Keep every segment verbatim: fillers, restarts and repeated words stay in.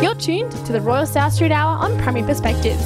You're tuned to the Royal South Street Hour on Primary Perspectives.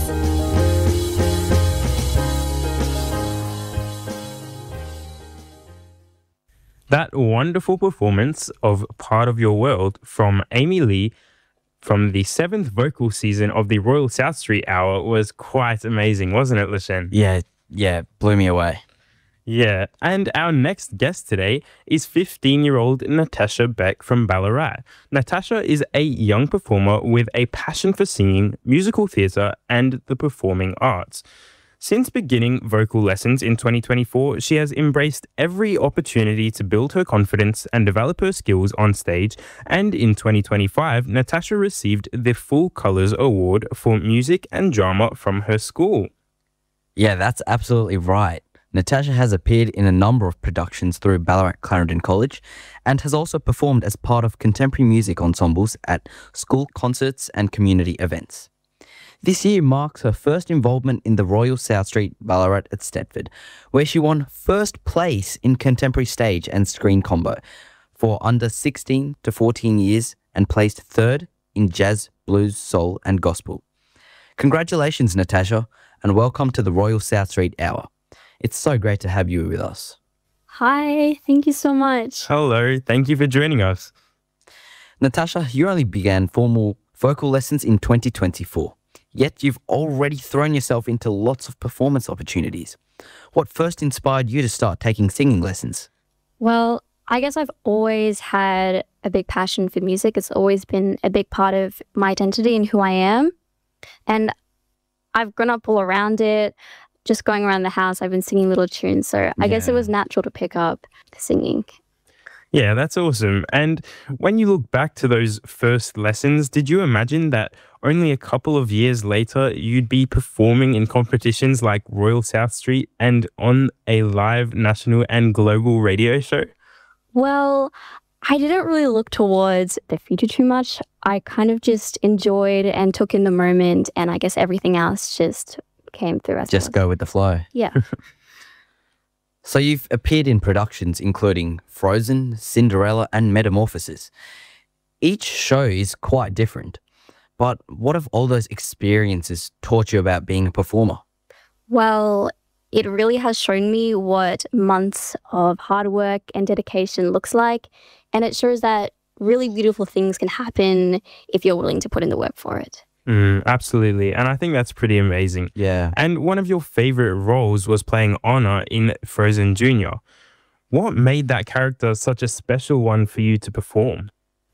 That wonderful performance of Part of Your World from Amy Lee from the seventh vocal season of the Royal South Street Hour was quite amazing, wasn't it, Lashen? Yeah, yeah, blew me away. Yeah, and our next guest today is fifteen-year-old Natasha Beck from Ballarat. Natasha is a young performer with a passion for singing, musical theatre and the performing arts. Since beginning vocal lessons in twenty twenty-four, she has embraced every opportunity to build her confidence and develop her skills on stage, and in twenty twenty-five, Natasha received the Full Colours Award for Music and Drama from her school. Yeah, that's absolutely right. Natasha has appeared in a number of productions through Ballarat Clarendon College and has also performed as part of contemporary music ensembles at school concerts and community events. This year marks her first involvement in the Royal South Street Ballarat at Stedford, where she won first place in contemporary stage and screen combo for under sixteen to fourteen years and placed third in jazz, blues, soul and gospel. Congratulations, Natasha, and welcome to the Royal South Street Hour. It's so great to have you with us. Hi, thank you so much. Hello, thank you for joining us. Natasha, you only began formal vocal lessons in twenty twenty-four, yet you've already thrown yourself into lots of performance opportunities. What first inspired you to start taking singing lessons? Well, I guess I've always had a big passion for music. It's always been a big part of my identity and who I am. And I've grown up all around it. Just going around the house, I've been singing little tunes. So I Yeah. guess it was natural to pick up singing. Yeah, that's awesome. And when you look back to those first lessons, did you imagine that only a couple of years later you'd be performing in competitions like Royal South Street and on a live national and global radio show? Well, I didn't really look towards the future too much. I kind of just enjoyed and took in the moment, and I guess everything else just came through. As Just go with the flow. Yeah. So you've appeared in productions including Frozen, Cinderella and Metamorphosis. Each show is quite different, but what have all those experiences taught you about being a performer? Well, it really has shown me what months of hard work and dedication looks like, and it shows that really beautiful things can happen if you're willing to put in the work for it. Mm, absolutely. And I think that's pretty amazing. Yeah. And one of your favorite roles was playing Anna in Frozen Junior. What made that character such a special one for you to perform?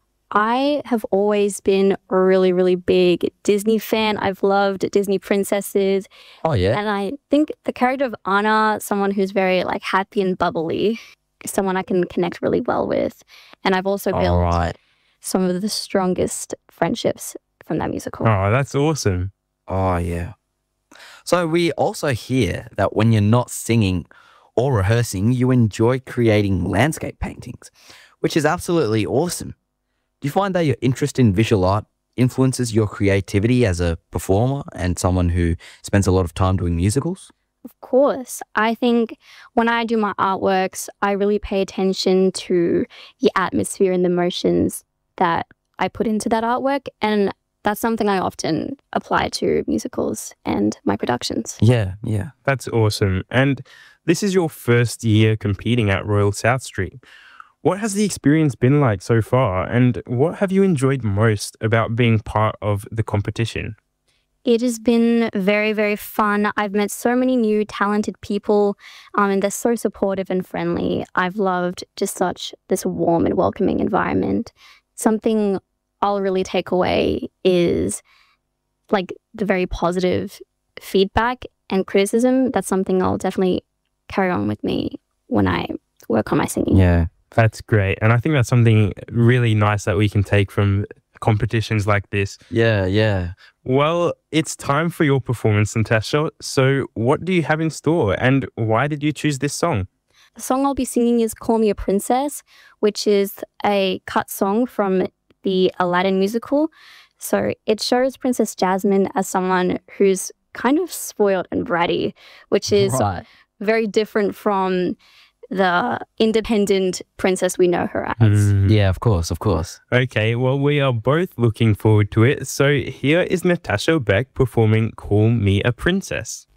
I have always been a really, really big Disney fan. I've loved Disney princesses. Oh, yeah? And I think the character of Anna, someone who's very like happy and bubbly, someone I can connect really well with. And I've also built All right. some of the strongest friendships from that musical. Oh, that's awesome. Oh, yeah. So we also hear that when you're not singing or rehearsing, you enjoy creating landscape paintings, which is absolutely awesome. Do you find that your interest in visual art influences your creativity as a performer and someone who spends a lot of time doing musicals? Of course. I think when I do my artworks, I really pay attention to the atmosphere and the emotions that I put into that artwork. And that's something I often apply to musicals and my productions. Yeah, yeah. That's awesome. And this is your first year competing at Royal South Street. What has the experience been like so far, and what have you enjoyed most about being part of the competition? It has been very, very fun. I've met so many new talented people, um, and they're so supportive and friendly. I've loved just such this warm and welcoming environment. Something I'll really take away is like the very positive feedback and criticism. That's something I'll definitely carry on with me when I work on my singing. Yeah. That's great. And I think that's something really nice that we can take from competitions like this. Yeah, yeah. Well, it's time for your performance, Natasha. So what do you have in store, and why did you choose this song? The song I'll be singing is Call Me a Princess, which is a cut song from the Aladdin musical. So it shows Princess Jasmine as someone who's kind of spoiled and bratty, which is Right. very different from the independent princess we know her as. Mm. Yeah, of course, of course. Okay, well, we are both looking forward to it. So here is Natasha Beck performing Call Me a Princess.